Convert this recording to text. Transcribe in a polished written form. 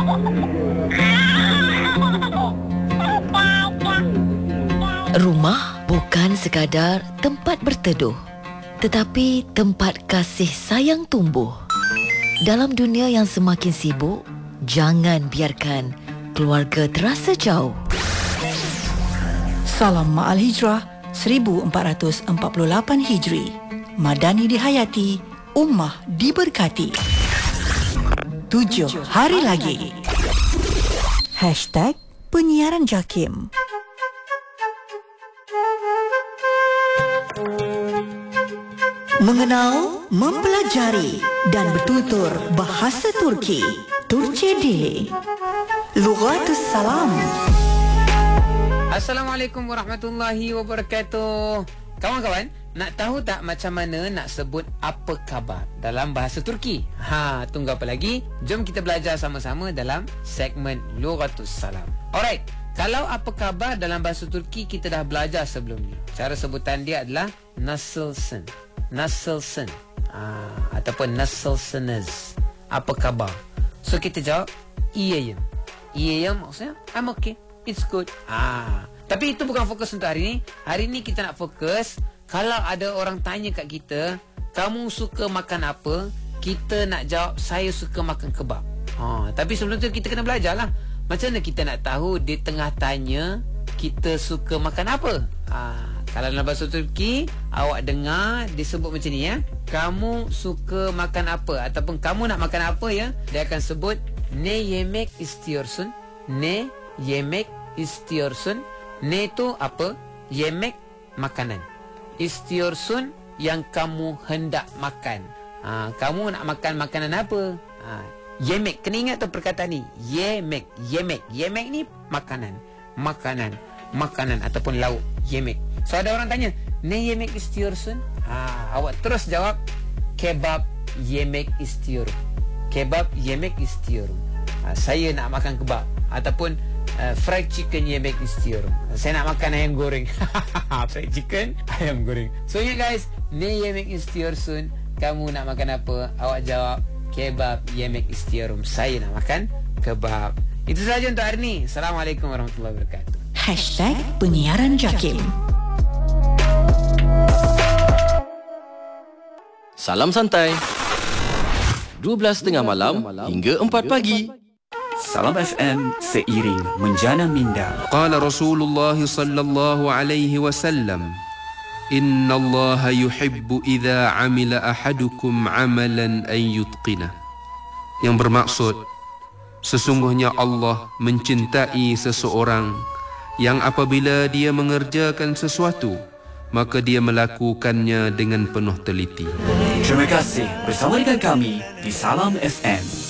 Rumah bukan sekadar tempat berteduh, tetapi tempat kasih sayang tumbuh. Dalam dunia yang semakin sibuk, jangan biarkan keluarga terasa jauh. Salam Ma'al Hijrah 1448 Hijri. Madani dihayati, ummah diberkati. 7 hari lagi. #Penyiaran JAKIM. Mengenal, mempelajari dan bertutur bahasa Turki. Turki Dili. Lughatus Salam. Assalamualaikum warahmatullahi wabarakatuh. Kawan-kawan, nak tahu tak macam mana nak sebut apa khabar dalam bahasa Turki? Tunggu apa lagi? Jom kita belajar sama-sama dalam segmen Lughatus Salam. Alright, kalau apa khabar dalam bahasa Turki kita dah belajar sebelum ni. Cara sebutan dia adalah nasılsın. Nasılsın ataupun nasılsınız. Apa khabar? So kita jawab iyiyim. Iyiyim maksudnya I'm okay, it's good. Tapi itu bukan fokus untuk hari ni. Hari ni kita nak fokus, kalau ada orang tanya kat kita, kamu suka makan apa? Kita nak jawab saya suka makan kebab. Tapi sebelum tu kita kena belajar lah. Macam mana kita nak tahu dia tengah tanya kita suka makan apa? Kalau dalam bahasa Turki, awak dengar disebut macam ni ya. Kamu suka makan apa? Ataupun kamu nak makan apa ya? Dia akan sebut ne yemek istiyorsun. Ne yemek istiyorsun. Ne tu apa? Yemek makanan. Istiyorsun yang kamu hendak makan. Kamu nak makan makanan apa? Yemek. Kena ingat tu perkataan ni. Yemek. Yemek. Yemek ni makanan. Makanan. Makanan ataupun lauk. Yemek. So ada orang tanya, ne yemek istiyorsun? Awak terus jawab, kebab yemek istiyorum. Kebab yemek istiyorum. Saya nak makan kebab. Ataupun fried chicken yemek istiyorum. Saya nak makan ayam goreng. Fried chicken, ayam goreng. So ingat guys, ne yemek istiyorsun? Kamu nak makan apa? Awak jawab, kebab yemek istiyorum. Saya nak makan kebab. Itu sahaja untuk hari ini. Assalamualaikum warahmatullahi wabarakatuh. #Penyiaran JAKIM. Salam santai. 12.30 malam hingga 4 pagi. Salam FM seiring menjana minda. Qala Rasulullah sallallahu alaihi wasallam, Inna Allah yuhibbu idza amila ahadukum amalan an yutqinah. Yang bermaksud, sesungguhnya Allah mencintai seseorang yang apabila dia mengerjakan sesuatu, maka dia melakukannya dengan penuh teliti. Terima kasih bersama dengan kami di Salam FM.